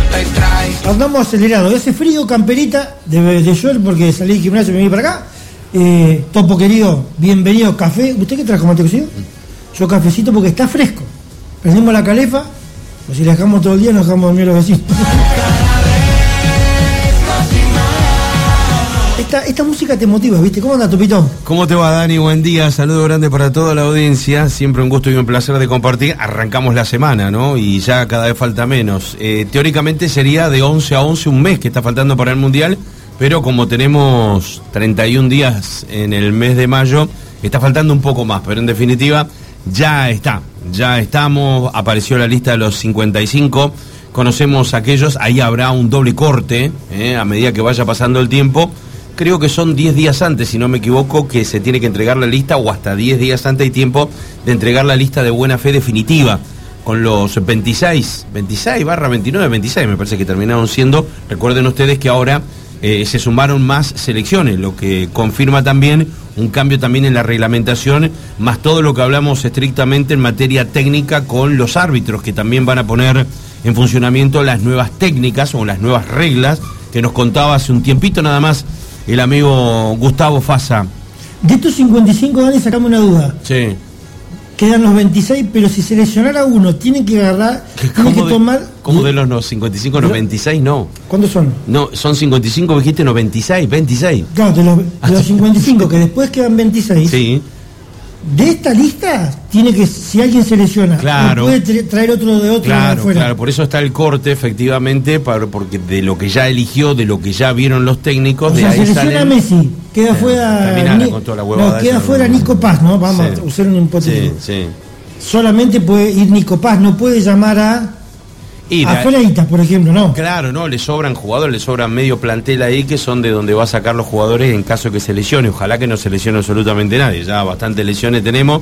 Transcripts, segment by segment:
Andamos acelerados. Hace frío, camperita de short porque salí del gimnasio y me vine para acá. Topo querido, bienvenido. Café. ¿Usted qué trajo, mate cocido? Yo cafecito porque está fresco. Prendimos la calefa, pues si la dejamos todo el día nos dejamos dormir los vecinos. Esta música te motiva, ¿viste? ¿Cómo anda, Topito? ¿Cómo te va, Dani? Buen día, saludo grande para toda la audiencia. Siempre un gusto y un placer de compartir. Arrancamos la semana, ¿no? Y ya cada vez falta menos. Teóricamente sería de 11 a 11 un mes que está faltando para el Mundial, pero como tenemos 31 días en el mes de mayo, está faltando un poco más, pero en definitiva ya estamos, apareció la lista de los 55, conocemos a aquellos, ahí habrá un doble corte, a medida que vaya pasando el tiempo. Creo que son 10 días antes, si no me equivoco, que se tiene que entregar la lista, o hasta 10 días antes hay tiempo de entregar la lista de buena fe definitiva, con los 26 me parece que terminaron siendo. Recuerden ustedes que ahora se sumaron más selecciones, lo que confirma también un cambio también en la reglamentación, más todo lo que hablamos estrictamente en materia técnica con los árbitros, que también van a poner en funcionamiento las nuevas técnicas o las nuevas reglas que nos contaba hace un tiempito nada más el amigo Gustavo Fasa. De estos 55 años sacamos una duda. Sí. Quedan los 26, pero si seleccionara uno, tienen que agarrar, tienen que tomar... ¿Cómo de los 55, 96? No. ¿Cuántos son? No, son 55, dijiste 96, 26. Claro, de los 55, que después quedan 26. Sí. De esta lista, tiene que, si alguien selecciona, claro, puede traer otro de afuera. Claro, por eso está el corte, efectivamente, porque de lo que ya eligió, de lo que ya vieron los técnicos, o de sea, ahí selecciona salen... a Messi, queda fuera... queda fuera Nico Paz, ¿no? Vamos a usar un hipotético. Sí. Solamente puede ir Nico Paz, no puede llamar a Freitas, por ejemplo, ¿no? Claro, no, le sobran jugadores, le sobran medio plantel ahí que son de donde va a sacar los jugadores en caso que se lesione. Ojalá que no se lesione absolutamente nadie, ya bastantes lesiones tenemos.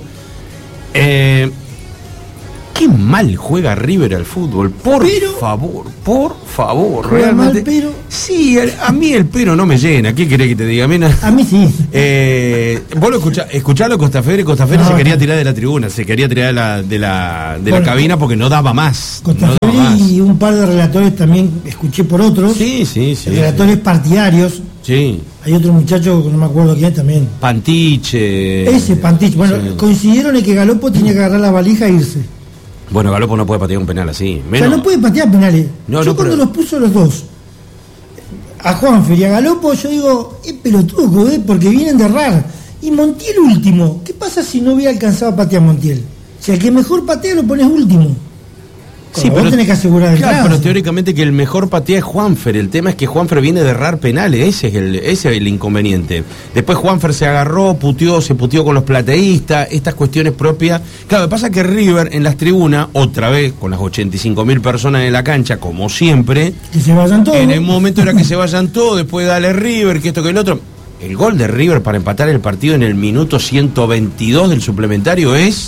Qué mal juega River al fútbol, por favor, juega realmente. Mal, pero... Sí, a mí el pero no me llena, ¿qué querés que te diga? A mí sí. Vos lo escuchalo Costaferre se quería tirar de la tribuna, se quería tirar de la cabina porque no daba más. Costaferre y un par de relatores también escuché por otros. Sí. Relatores partidarios. Sí. Hay otro muchacho que no me acuerdo quién también. Pantiche. Ese Pantiche. Bueno, sí. Coincidieron en que Galopo tenía que agarrar la valija e irse. Bueno, Galopo no puede patear un penal así. O sea, no puede patear penales. Yo cuando los puso los dos, a Juanfer y a Galopo, yo digo, es pelotudo, porque vienen de errar. Y Montiel último. ¿Qué pasa si no hubiera alcanzado a patear Montiel? O sea, el que mejor patea lo pones último. Sí, pero tenés que asegurar el claro, pero teóricamente que el mejor patea es Juanfer. El tema es que Juanfer viene de errar penales, ese es el inconveniente. Después Juanfer se agarró, se puteó con los plateístas, estas cuestiones propias. Claro, lo que pasa es que River en las tribunas, otra vez, con las 85.000 personas en la cancha, como siempre, que se vayan todos. En el momento era que se vayan todos, después dale River, que esto, que el otro. El gol de River para empatar el partido en el minuto 122 del suplementario es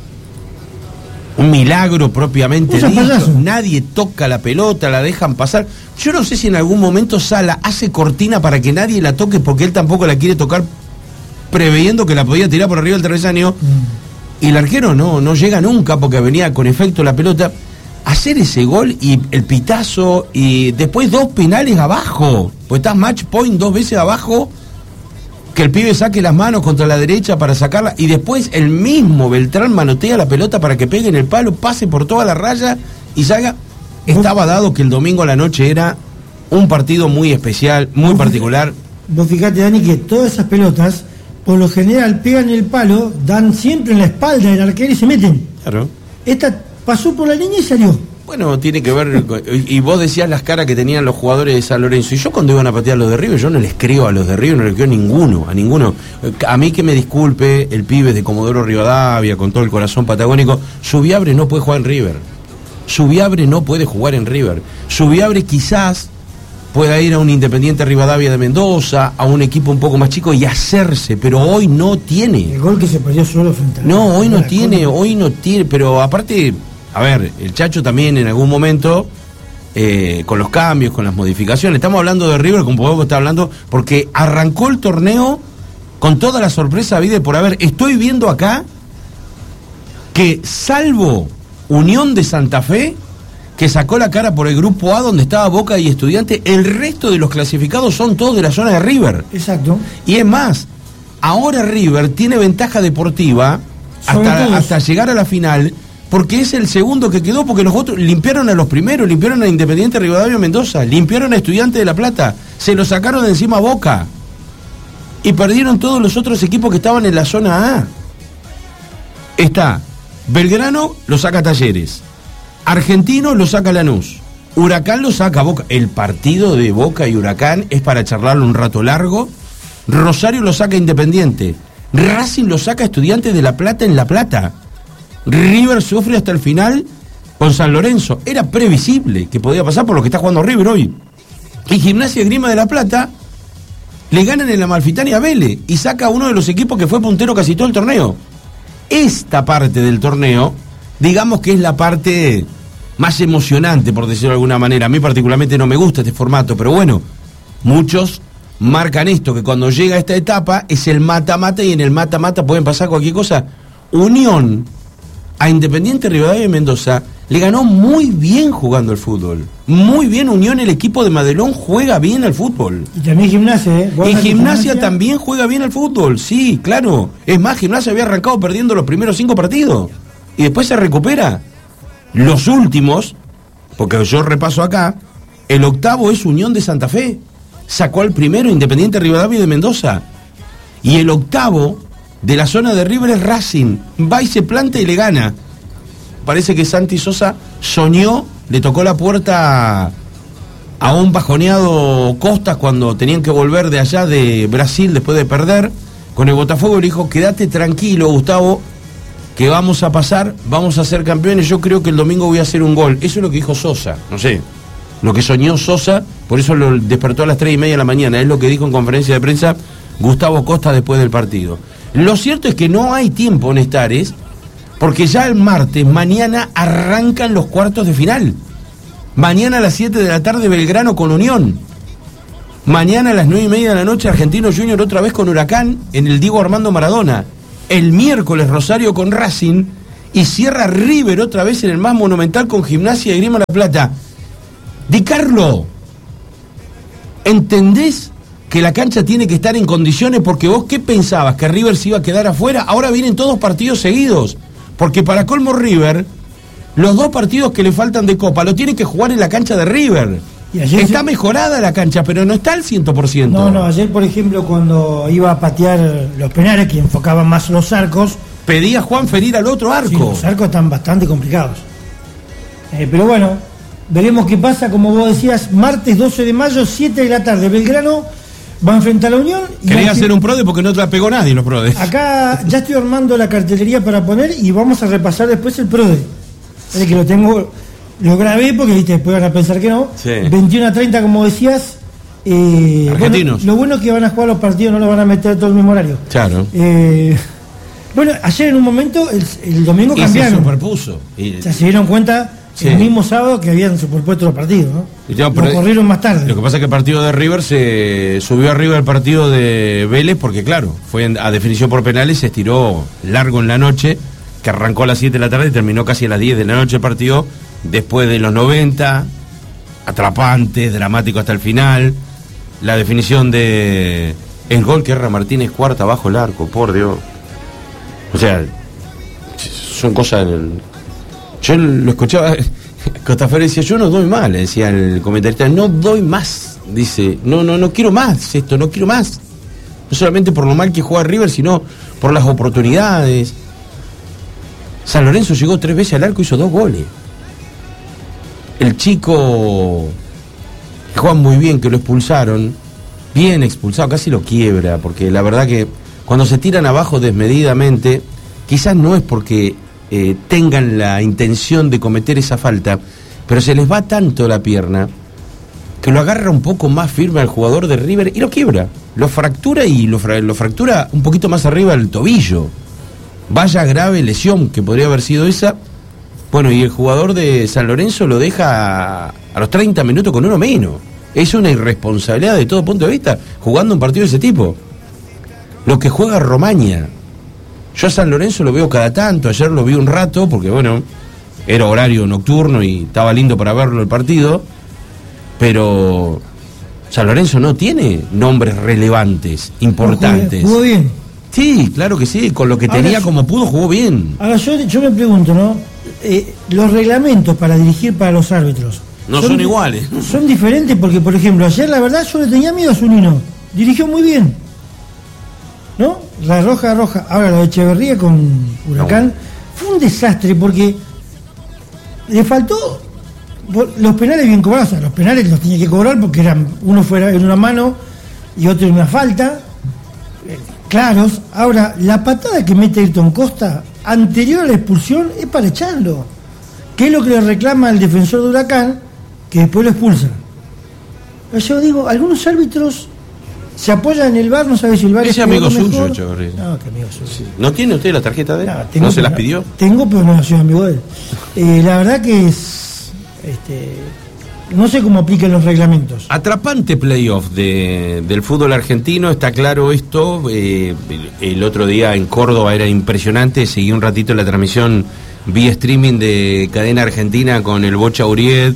un milagro propiamente dicho. Nadie toca la pelota, la dejan pasar. Yo no sé si en algún momento Sala hace cortina para que nadie la toque porque él tampoco la quiere tocar, preveyendo que la podía tirar por arriba del travesaño. Y el arquero no llega nunca porque venía con efecto la pelota. Hacer ese gol y el pitazo y después 2 penales abajo. Pues estás match point 2 veces abajo. Que el pibe saque las manos contra la derecha para sacarla y después el mismo Beltrán manotea la pelota para que pegue en el palo, pase por toda la raya y salga. Estaba dado que el domingo a la noche era un partido muy especial, muy particular. Vos fijate, Dani, que todas esas pelotas por lo general pegan el palo, dan siempre en la espalda del arquero y se meten. Claro. Esta pasó por la línea y salió. Bueno, tiene que ver, y vos decías las caras que tenían los jugadores de San Lorenzo, y yo cuando iban a patear los de River, yo no les creo a los de River, no les creo a ninguno. A mí que me disculpe el pibe de Comodoro Rivadavia, con todo el corazón patagónico, Subiabre no puede jugar en River. Subiabre quizás pueda ir a un Independiente Rivadavia de Mendoza, a un equipo un poco más chico y hacerse, pero hoy no tiene. El gol que se perdió solo frente a hoy no tiene, pero aparte... A ver, el Chacho también en algún momento, con los cambios, con las modificaciones, estamos hablando de River, como vos estás hablando, porque arrancó el torneo con toda la sorpresa vida y por haber. Estoy viendo acá que salvo Unión de Santa Fe, que sacó la cara por el grupo A donde estaba Boca y Estudiantes. El resto de los clasificados son todos de la zona de River. Exacto. Y es más, ahora River tiene ventaja deportiva hasta llegar a la final, porque es el segundo que quedó, porque los otros limpiaron a los primeros, limpiaron a Independiente Rivadavia Mendoza, limpiaron a Estudiantes de La Plata, se lo sacaron de encima a Boca y perdieron todos los otros equipos que estaban en la zona A. Está Belgrano, lo saca Talleres, Argentino lo saca Lanús, Huracán lo saca Boca. El partido de Boca y Huracán es para charlarlo un rato largo. Rosario lo saca Independiente, Racing lo saca Estudiantes de La Plata en La Plata. River sufre hasta el final con San Lorenzo. Era previsible que podía pasar por lo que está jugando River hoy. Y Gimnasia y Grima de La Plata le ganan en la Amalfitani a Vélez y saca a uno de los equipos que fue puntero casi todo el torneo. Esta parte del torneo, digamos que es la parte más emocionante, por decirlo de alguna manera. A mí particularmente no me gusta este formato, pero bueno, muchos marcan esto, que cuando llega esta etapa es el mata-mata, y en el mata-mata pueden pasar cualquier cosa. Unión a Independiente Rivadavia de Mendoza le ganó muy bien jugando el fútbol. Muy bien Unión, el equipo de Madelón juega bien al fútbol. Y también Gimnasia, ¿eh? Y Gimnasia también juega bien al fútbol, sí, claro. Es más, Gimnasia había arrancado perdiendo los primeros 5 partidos y después se recupera. Los últimos, porque yo repaso acá, el octavo es Unión de Santa Fe. Sacó al primero Independiente Rivadavia de Mendoza. Y el octavo de la zona de River es Racing. Va y se planta y le gana. Parece que Santi Sosa soñó, le tocó la puerta a un bajoneado Costas cuando tenían que volver de allá de Brasil después de perder con el Botafogo. Le dijo: quédate tranquilo, Gustavo, que vamos a pasar, vamos a ser campeones. Yo creo que el domingo voy a hacer un gol. Eso es lo que dijo Sosa, no sé, lo que soñó Sosa, por eso lo despertó a las 3:30 de la mañana. Es lo que dijo en conferencia de prensa Gustavo Costa después del partido. Lo cierto es que no hay tiempo en Estares, porque ya el martes, mañana, arrancan los cuartos de final. Mañana a las 7 de la tarde Belgrano con Unión. Mañana a las 9:30 de la noche Argentino Junior otra vez con Huracán en el Diego Armando Maradona. El miércoles Rosario con Racing y cierra River otra vez en el más monumental con Gimnasia y Grima La Plata. Di Carlo, ¿entendés que la cancha tiene que estar en condiciones? Porque vos, ¿qué pensabas? ¿Que River se iba a quedar afuera? Ahora vienen todos partidos seguidos. Porque para colmo River, los 2 partidos que le faltan de Copa lo tiene que jugar en la cancha de River. Está mejorada la cancha, pero no está al 100%. No, ayer por ejemplo cuando iba a patear los penales, que enfocaban más los arcos, pedía Juan Ferir al otro arco. Sí, los arcos están bastante complicados. Pero bueno, veremos qué pasa. Como vos decías, martes 12 de mayo, 7 de la tarde, Belgrano va a enfrentar a la Unión. Quería hacer un PRODE porque no te la pegó nadie los PRODEs. Acá ya estoy armando la cartelería para poner y vamos a repasar después el PRODE. Es que lo grabé porque viste, después van a pensar que no. Sí. 21:30, como decías. Argentinos. Bueno, lo bueno es que van a jugar los partidos, no los van a meter todo el mismo horario. Claro. Bueno, ayer en un momento, el domingo cambiaron. Se superpuso. O sea, se dieron cuenta el mismo sábado que habían superpuesto los partidos, ¿no? Lo corrieron más tarde. Lo que pasa es que el partido de River se subió arriba del partido de Vélez porque, claro, fue a definición por penales, se estiró largo en la noche, que arrancó a las 7 de la tarde y terminó casi a las 10 de la noche el partido, después de los 90, atrapante, dramático hasta el final, la definición de el gol que erra Martínez Cuarta bajo el arco, por Dios. O sea, son cosas... Yo lo escuchaba, Costafer decía: yo no doy más, le decía el comentarista, no doy más, dice, no quiero más esto, no quiero más. No solamente por lo mal que juega River, sino por las oportunidades. San Lorenzo llegó 3 veces al arco y hizo 2 goles. El chico que juega muy bien, que lo expulsaron, bien expulsado, casi lo quiebra, porque la verdad que cuando se tiran abajo desmedidamente, quizás no es porque tengan la intención de cometer esa falta, pero se les va tanto la pierna que lo agarra un poco más firme al jugador de River y lo quiebra, lo fractura y lo fractura un poquito más arriba del tobillo. Vaya grave lesión que podría haber sido esa. Bueno, y el jugador de San Lorenzo lo deja a los 30 minutos con uno menos. Es una irresponsabilidad de todo punto de vista jugando un partido de ese tipo. Lo que juega Romaña. Yo a San Lorenzo lo veo cada tanto, ayer lo vi un rato, porque bueno, era horario nocturno y estaba lindo para verlo el partido, pero San Lorenzo no tiene nombres relevantes, importantes. ¿Jugó bien? Sí, claro que sí, con lo que ahora, tenía como pudo, jugó bien. Ahora yo me pregunto, ¿no? Los reglamentos para dirigir para los árbitros no son iguales. Son diferentes porque, por ejemplo, ayer la verdad yo le tenía miedo a Zunino. Dirigió muy bien, ¿no? La roja. Ahora la de Echeverría con Huracán fue un desastre porque le faltó los penales bien cobrados. O sea, los penales los tenía que cobrar porque eran uno fuera en una mano y otro en una falta. Claros. Ahora, la patada que mete Ayrton Costa anterior a la expulsión es para echarlo. ¿Qué es lo que le reclama el defensor de Huracán? Que después lo expulsa. Yo digo, algunos árbitros se apoyan en el VAR, no sabe si el VAR es amigo suyo, Echeverría. No, que amigo suyo. Sí. ¿No tiene usted la tarjeta de él? ¿No se las pidió? Tengo, pero no soy amigo de él. La verdad que es... no sé cómo aplican los reglamentos. Atrapante playoff del fútbol argentino, está claro esto. El otro día en Córdoba era impresionante. Seguí un ratito la transmisión vía streaming de Cadena Argentina con el Bocha Uriet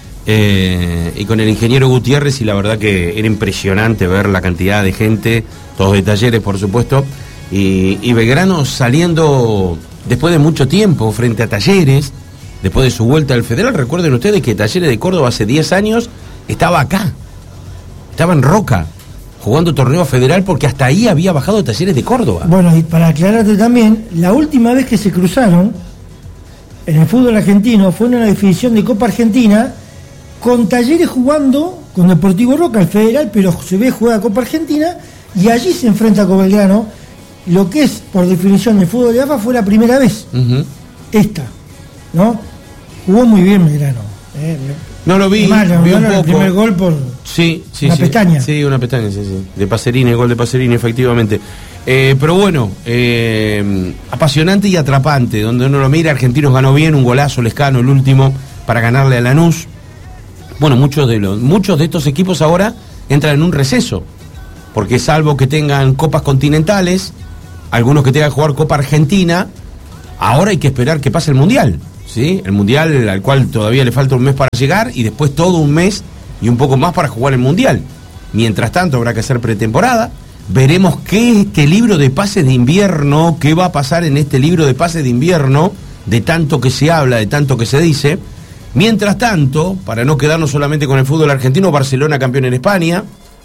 y con el ingeniero Gutiérrez, y la verdad que era impresionante ver la cantidad de gente, todos de Talleres por supuesto, y Belgrano saliendo después de mucho tiempo frente a Talleres. Después de su vuelta al Federal, recuerden ustedes que Talleres de Córdoba hace 10 años estaba acá, estaba en Roca, jugando torneo federal, porque hasta ahí había bajado Talleres de Córdoba. Bueno, y para aclararte también, la última vez que se cruzaron en el fútbol argentino fue en una definición de Copa Argentina, con Talleres jugando con Deportivo Roca, el Federal, pero se ve juega Copa Argentina, y allí se enfrenta con Belgrano. Lo que es, por definición, el fútbol de AFA fue la primera vez. Esta, ¿no? Jugó muy bien Belgrano. No lo vi, vi un poco. El primer gol por una pestaña. Sí, una pestaña, sí. De Pacerini, el gol de Pacerini, efectivamente. Pero bueno, apasionante y atrapante. Donde uno lo mira, Argentinos ganó bien, un golazo Lescano, el último, para ganarle a Lanús. Bueno, muchos de estos equipos ahora entran en un receso. Porque salvo que tengan copas continentales, algunos que tengan que jugar Copa Argentina, ahora hay que esperar que pase el Mundial. ¿Sí? El Mundial al cual todavía le falta un mes para llegar, y después todo un mes y un poco más para jugar el Mundial. Mientras tanto habrá que hacer pretemporada. Veremos qué es este libro de pases de invierno, qué va a pasar en este libro de pases de invierno, de tanto que se habla, de tanto que se dice. Mientras tanto, para no quedarnos solamente con el fútbol argentino, Barcelona campeón en España.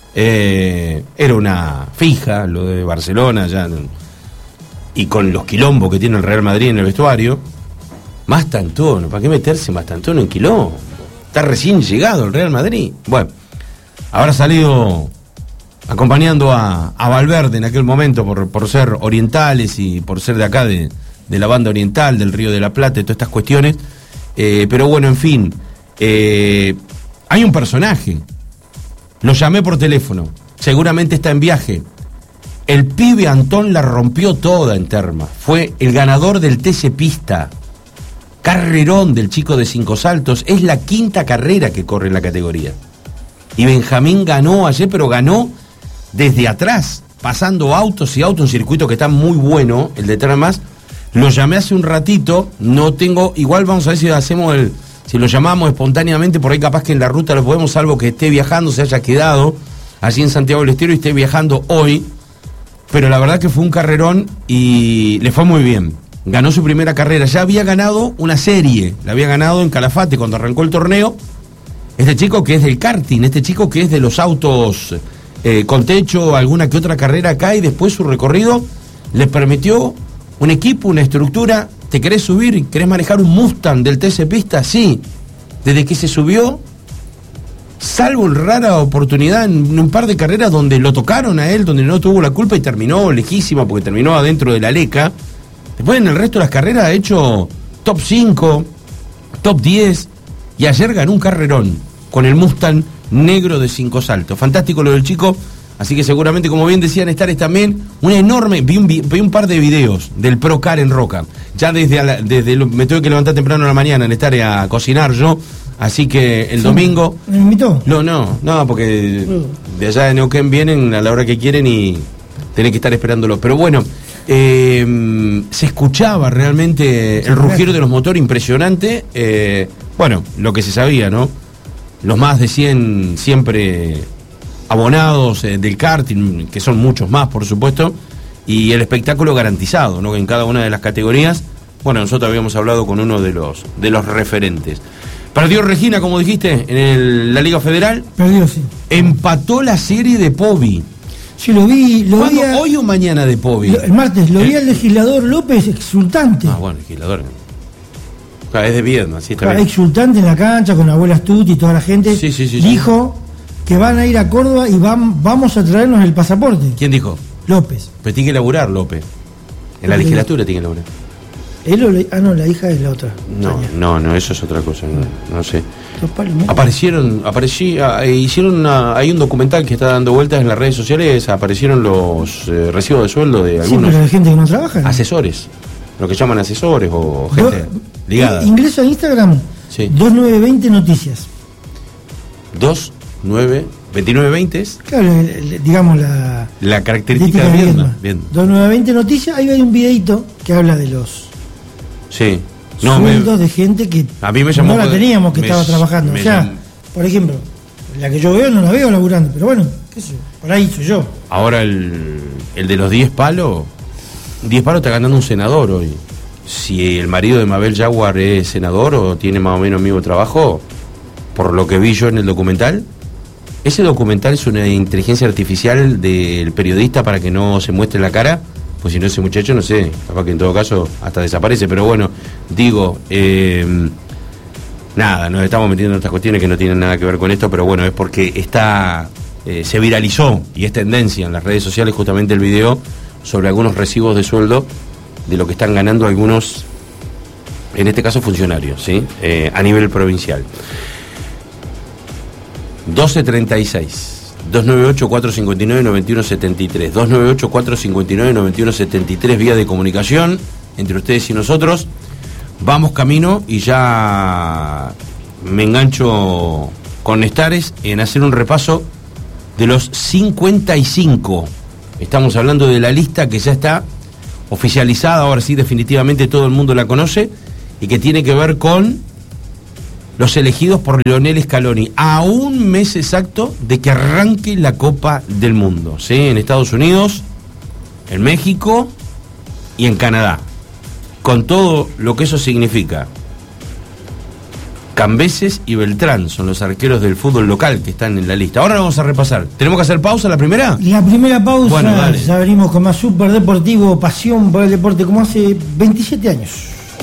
Era una fija lo de Barcelona ya, y con los quilombos que tiene el Real Madrid en el vestuario. Mastantuono, ¿para qué meterse Mastantuono en quilombo? Está recién llegado el Real Madrid. Bueno, habrá salido acompañando a Valverde en aquel momento por ser orientales y por ser de acá, de la banda oriental, del Río de la Plata y todas estas cuestiones. Pero bueno, en fin, hay un personaje. Lo llamé por teléfono, seguramente está en viaje. El pibe Antón la rompió toda en Terma. Fue el ganador del TC Pista. Carrerón del chico de 5 saltos. Es la 5ª carrera que corre en la categoría. Y Benjamín ganó ayer, pero ganó desde atrás, pasando autos y autos, un circuito que está muy bueno, el de Termas. Lo llamé hace un ratito, no tengo, igual vamos a ver si lo llamamos espontáneamente, por ahí capaz que en la ruta lo podemos, salvo que esté viajando, se haya quedado allí en Santiago del Estero y esté viajando hoy. Pero la verdad que fue un carrerón y le fue muy bien. Ganó su primera carrera, ya había ganado una serie, la había ganado en Calafate cuando arrancó el torneo. Este chico que es del karting, este chico que es de los autos con techo, alguna que otra carrera acá, y después su recorrido les permitió un equipo, una estructura. ¿Te querés subir? ¿Querés manejar un Mustang del TC Pista? Sí. Desde que se subió, salvo en rara oportunidad en un par de carreras donde lo tocaron a él, donde no tuvo la culpa y terminó lejísima porque terminó adentro de la leca. Después en el resto de las carreras ha hecho top 5, top 10, y ayer ganó un carrerón con el Mustang negro de 5 saltos. Fantástico lo del chico, así que seguramente, como bien decían, Estares también, una enorme, vi un par de videos del Procar en Roca. Ya me tuve que levantar temprano en la mañana en Estares a cocinar yo, así que el domingo... ¿Me invitó? No, porque de allá de Neuquén vienen a la hora que quieren y tenés que estar esperándolo. Pero bueno, Se escuchaba realmente el rugir de los motores impresionante. Bueno, lo que se sabía, ¿no? Los más de 100 siempre abonados del karting, que son muchos más, por supuesto, y el espectáculo garantizado, ¿no? En cada una de las categorías. Bueno, nosotros habíamos hablado con uno de los referentes. Perdió Regina, como dijiste, en la Liga Federal. Perdió, sí. Empató la serie de Pobi. Sí, lo vi. ¿Hoy o mañana de Pobi? El martes, lo vi al legislador López exultante. Bueno, legislador. Claro, es de Viedma, sí, está bien. Exultante en la cancha, con Abuela Astuti y toda la gente. Sí. Dijo que van a ir a Córdoba y vamos a traernos el pasaporte. ¿Quién dijo? López. Pero tiene que laburar, López. En la legislatura tiene que laburar. No, la hija es la otra. No, eso es otra cosa, no sé. Hicieron hay un documental que está dando vueltas en las redes sociales, aparecieron los recibos de sueldo de algunos. Sí, pero de gente que no trabaja. Asesores, lo que llaman asesores o gente ligada. Ingreso a Instagram, sí. 2920 noticias. 2920 es. Claro, digamos la característica de Viedma. 2920 noticias, ahí hay un videito que habla de los sueldos de gente que a mí me llamó, no la teníamos que estaba trabajando. O sea, por ejemplo, la que yo veo no la veo laburando, pero bueno, qué sé yo, por ahí soy yo. Ahora el de los 10 palos está ganando un senador hoy. Si el marido de Mabel Jaguar es senador o tiene más o menos el mismo trabajo, por lo que vi yo en el documental, ese documental es una inteligencia artificial del periodista para que no se muestre la cara. Pues si no, ese muchacho, no sé, capaz que en todo caso hasta desaparece. Pero bueno, digo, nos estamos metiendo en estas cuestiones que no tienen nada que ver con esto, pero bueno, es porque se viralizó y es tendencia en las redes sociales justamente el video sobre algunos recibos de sueldo de lo que están ganando algunos, en este caso funcionarios, ¿sí? A nivel provincial. 12:36. 298-459-9173 298-459-9173 vía de comunicación entre ustedes y nosotros. Vamos camino y ya me engancho con Nestares en hacer un repaso de los 55. Estamos hablando de la lista que ya está oficializada, ahora sí definitivamente todo el mundo la conoce, y que tiene que ver con los elegidos por Lionel Scaloni, a un mes exacto de que arranque la Copa del Mundo, ¿sí? En Estados Unidos, en México y en Canadá, con todo lo que eso significa. Cambeses y Beltrán son los arqueros del fútbol local que están en la lista. Ahora vamos a repasar. ¿Tenemos que hacer pausa la primera? La primera pausa, bueno, dale. Ya venimos con más Super Deportivo, pasión por el deporte como hace 27 años.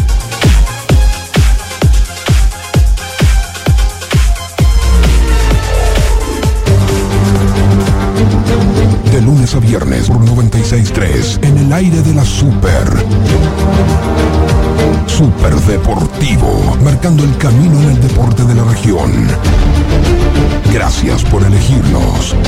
De lunes a viernes por 96.3 en el aire de la Super Deportivo, marcando el camino en el deporte de la región. Gracias por elegirnos.